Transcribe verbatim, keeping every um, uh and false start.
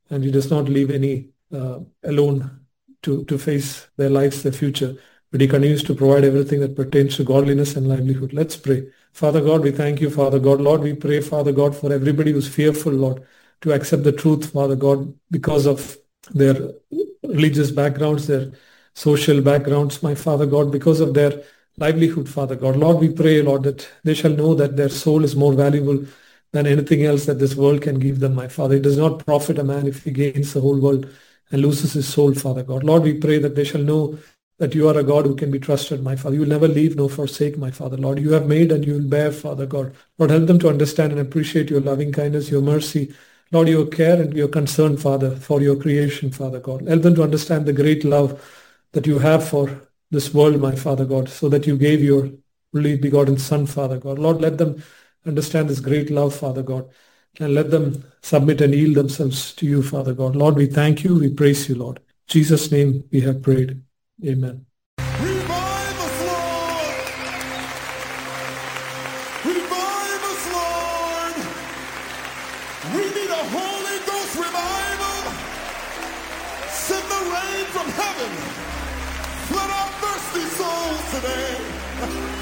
and He does not leave any uh, alone to, to face their lives, their future, but He continues to provide everything that pertains to godliness and livelihood. Let's pray. Father God, we thank you, Father God. Lord, we pray, Father God, for everybody who's fearful, Lord, to accept the truth, Father God, because of their religious backgrounds, their social backgrounds, my Father God, because of their livelihood, Father God. Lord, we pray, Lord, that they shall know that their soul is more valuable than anything else that this world can give them, my Father. It does not profit a man if he gains the whole world and loses his soul, Father God. Lord, we pray that they shall know that you are a God who can be trusted, my Father. You will never leave nor forsake, my Father. Lord, you have made and you will bear, Father God. Lord, help them to understand and appreciate your loving kindness, your mercy, Lord, your care and your concern, Father, for your creation, Father God. Help them to understand the great love that you have for this world, my Father God, so that you gave your only begotten Son, Father God. Lord, let them understand this great love, Father God, and let them submit and yield themselves to you, Father God. Lord, we thank you. We praise you, Lord. In Jesus' name we have prayed. Amen. Revive us, Lord! Revive us, Lord! We need a Holy Ghost revival. Send the rain from heaven. Flood our thirsty souls today.